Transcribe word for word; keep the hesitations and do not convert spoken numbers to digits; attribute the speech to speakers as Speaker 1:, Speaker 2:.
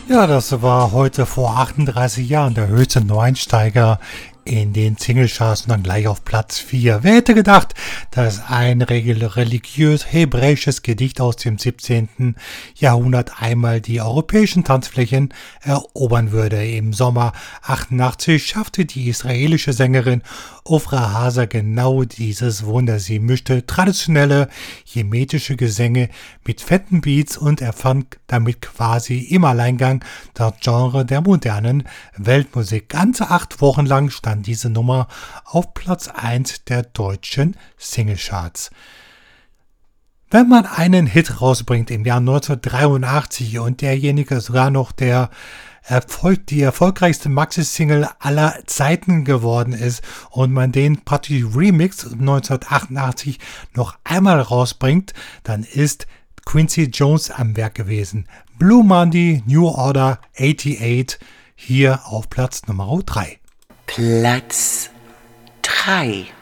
Speaker 1: Ja, das war heute vor achtunddreißig Jahren der höchste Neueinsteiger in den Singlecharts und dann gleich auf Platz vier. Wer hätte gedacht, dass ein religiös-hebräisches Gedicht aus dem siebzehnten. Jahrhundert einmal die europäischen Tanzflächen erobern würde? Im Sommer achtundachtzig schaffte die israelische Sängerin Ofra Haza genau dieses Wunder. Sie mischte traditionelle jemetische Gesänge mit fetten Beats und erfand damit quasi im Alleingang das Genre der modernen Weltmusik. Ganze acht Wochen lang stand diese Nummer auf Platz eins der deutschen Singlecharts. Wenn man einen Hit rausbringt im Jahr neunzehnhundertdreiundachtzig und derjenige sogar noch der Erfolg, die erfolgreichste Maxi-Single aller Zeiten geworden ist und man den Party Remix neunzehnhundertachtundachtzig noch einmal rausbringt, dann ist Quincy Jones am Werk gewesen. Blue Monday, New Order achtundachtzig, hier auf Platz Nummer drei.
Speaker 2: Platz drei.